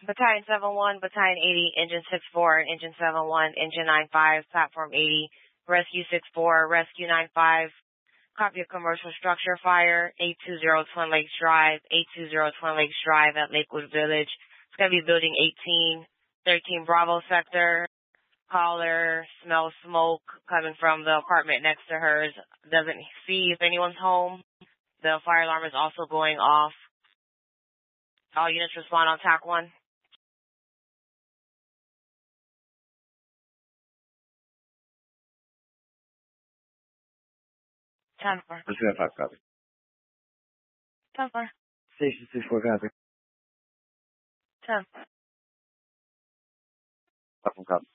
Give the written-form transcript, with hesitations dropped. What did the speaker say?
Battalion 7-1, Battalion 80, Engine 6-4, Engine 7-1, Engine 9-5, Platform 80, Rescue 6-4, Rescue 9-5. Copy of commercial structure fire, 820 Twin Lakes Drive, 820 Twin Lakes Drive at Lakewood Village. It's going to be building 18, 13 Bravo sector. Caller smells smoke coming from the apartment next to hers. Doesn't see if anyone's home. The fire alarm is also going off. All units respond on TAC 1. 10-4. Pursuit 5, copy. 10-4. Station 64, copy. 10. Platform, copy.